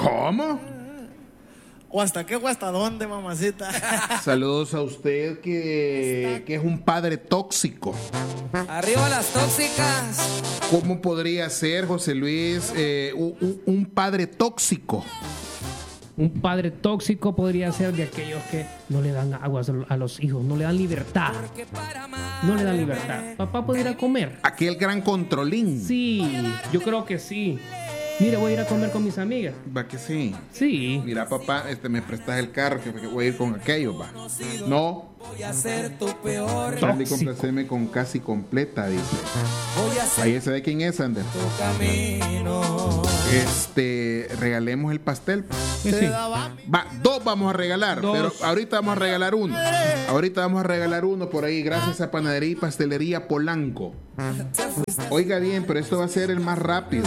¿Cómo? ¿O hasta qué o hasta dónde, mamacita? Saludos a usted que es un padre tóxico. Arriba las tóxicas. ¿Cómo podría ser, José Luis, un padre tóxico? Un padre tóxico podría ser de aquellos que no le dan aguas a los hijos, no le dan libertad. No le dan libertad. Papá puede ir a comer. Aquel gran controlín. Sí, yo creo que sí. Mira, voy a ir a comer con mis amigas. Va que sí. Sí. Mira, papá, me prestas el carro que voy a ir con aquellos, va. No. Voy a ser tu peor. Charlie, complaceme con casi completa, dice. Voy a ser Ahí se ve quién es, Ander. tu camino. Regalemos el pastel. Sí. Va, 2 vamos a regalar, 2. pero ahorita vamos a regalar uno. Ahorita vamos a regalar uno por ahí, gracias a Panadería y Pastelería Polanco. Oiga bien, pero esto va a ser el más rápido.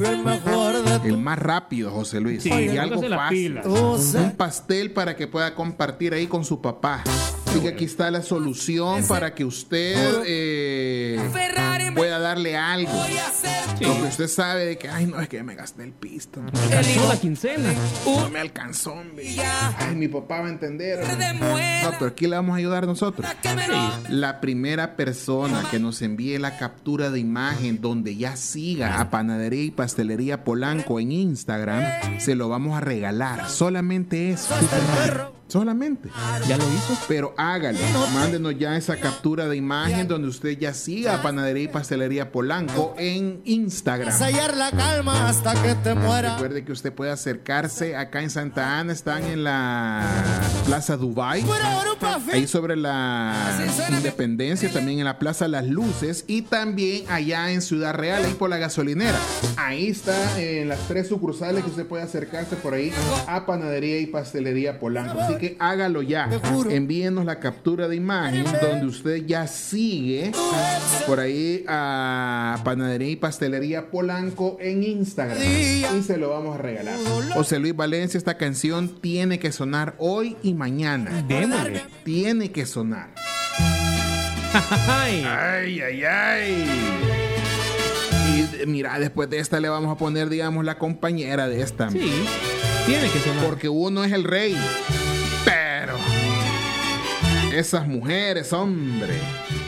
El más rápido, José Luis. Sí, y algo póngase la fácil. pila. Un pastel para que pueda compartir ahí con su papá. Así que aquí está la solución para que usted pueda darle algo. Sí. Porque usted sabe de que, ay, no, es que me gasté el pisto. Me alcanzó la quincena. No me alcanzó, hombre. Ay, mi papá va a entender. No, pero aquí le vamos a ayudar nosotros. La primera persona que nos envíe la captura de imagen donde ya siga a Panadería y Pastelería Polanco en Instagram, se lo vamos a regalar. Solamente eso. Solamente. ¿Ya lo hizo? Pero hágalo. Mándenos ya esa captura de imagen donde usted ya siga a Panadería y Pastelería Polanco en Instagram. Sellar la calma hasta que te muera. Recuerde que usted puede acercarse acá en Santa Ana, están en la Plaza Dubai, ahí sobre la Independencia, también en la Plaza Las Luces y también allá en Ciudad Real, ahí por la gasolinera. Ahí está en las 3 sucursales que usted puede acercarse por ahí a Panadería y Pastelería Polanco. Así que hágalo ya. Envíenos la captura de imagen donde usted ya sigue por ahí a Panadería y Pastelería Polanco en Instagram y se lo vamos a regalar. José Luis Valencia, esta canción tiene que sonar hoy y mañana. Démosle. Tiene que sonar. Ay. Ay, ay, ay. Y mira, después de esta le vamos a poner, digamos, la compañera de esta. Sí, tiene que sonar. Porque uno es el rey. Pero esas mujeres, hombre.